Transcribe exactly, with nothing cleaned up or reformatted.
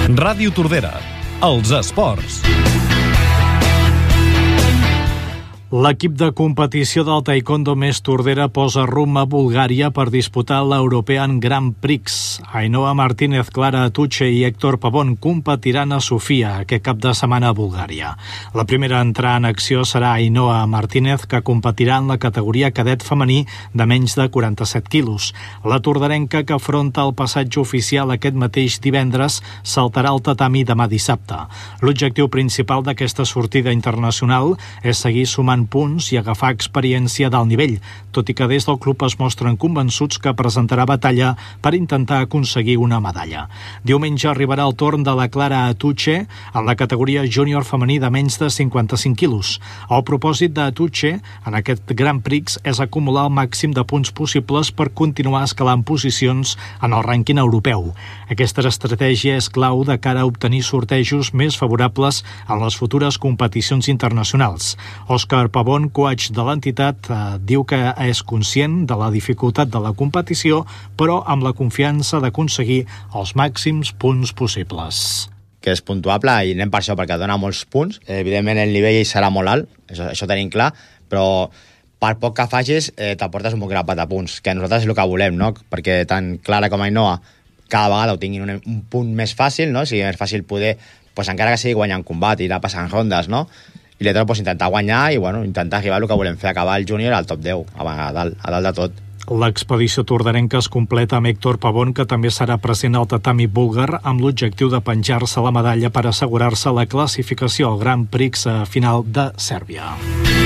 Ràdio Tordera, els esports. L'equip de competició del taekwondo més Tordera posa rumb a Bulgària per disputar l'European Grand Prix. Ainhoa Martínez, Clara Atuche i Héctor Pavón competiran a Sofia aquest cap de setmana a Bulgària. La primera a entrar en acció serà Ainhoa Martínez, que competirà en la categoria cadet femení de menys de quaranta-set quilos. La torderenca, que afronta el passatge oficial aquest mateix divendres, saltarà al tatami demà dissabte. L'objectiu principal d'aquesta sortida internacional és seguir sumant punts i agafar experiència d'alt nivell, tot i que des del club es mostren convençuts que presentarà batalla per intentar aconseguir una medalla. Diumenge arribarà el torn de la Clara Atuche en la categoria júnior femení de menys de cinquanta-cinc quilos. El propòsit d'Atuche en aquest Grand Prix és acumular el màxim de punts possibles per continuar escalant posicions en el rànquing europeu. Aquesta estratègia és clau de cara a obtenir sortejos més favorables en les futures competicions internacionals. Òscar Pavón, coach de l'entitat, eh, diu que és conscient de la dificultat de la competició, però amb la confiança d'aconseguir els màxims punts possibles. Que és puntuable i anem per això, perquè dona molts punts. Evidentment el nivell serà molt alt, això, això tenim clar, però per poc que facis eh, t'aportes un bon grapat de punts, que nosaltres és el que volem, no? Perquè tant Clara com Ainhoa cada vegada ho tinguin un, un punt més fàcil, no? sigui més fàcil poder, pues, encara que sigui guanyant combat, ir a passar en rondes, no? I l'altre, pues, intentar guanyar i bueno, intentar arribar al que volem fer, acabar el júnior al top deu, a dalt, a dalt de tot. L'expedició torderenca es completa amb Héctor Pavón, que també serà present al tatami búlgar amb l'objectiu de penjar-se la medalla per assegurar-se la classificació al Grand Prix final de Sèrbia.